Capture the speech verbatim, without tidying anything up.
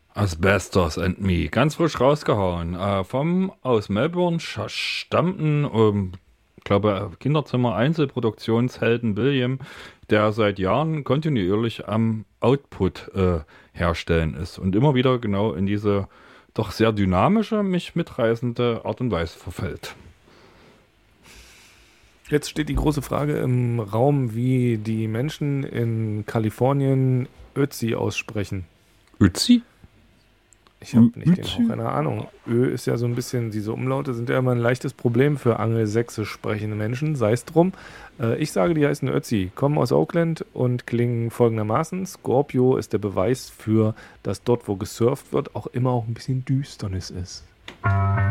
Asbestos and Me, ganz frisch rausgehauen. Äh, vom aus Melbourne sch- stammten, ähm, glaube Kinderzimmer Einzelproduktionshelden William, der seit Jahren kontinuierlich am Output äh, herstellen ist und immer wieder genau in diese doch sehr dynamische, mich mitreißende Art und Weise verfällt. Jetzt steht die große Frage im Raum, wie die Menschen in Kalifornien Ötzi aussprechen. Ötzi? Ich habe nicht den Ötzi? Hauch einer Ahnung. Ö ist ja so ein bisschen, diese Umlaute sind ja immer ein leichtes Problem für angelsächsisch sprechende Menschen, sei es drum. Äh, ich sage, die heißen Ötzi, kommen aus Oakland und klingen folgendermaßen. Scorpio ist der Beweis für, dass dort, wo gesurft wird, auch immer auch ein bisschen Düsternis ist.